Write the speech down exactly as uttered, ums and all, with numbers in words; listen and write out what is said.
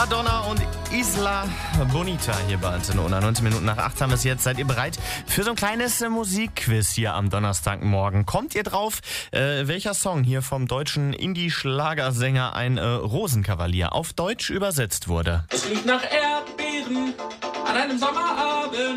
Madonna und Isla Bonita hier bei Antenne Unna. neunzehn Minuten nach acht haben wir es jetzt. Seid ihr bereit für so ein kleines äh, Musikquiz hier am Donnerstagmorgen? Kommt ihr drauf, äh, welcher Song hier vom deutschen Indie-Schlagersänger ein äh, Rosenkavalier auf Deutsch übersetzt wurde? Es riecht nach Erdbeeren an einem Sommerabend.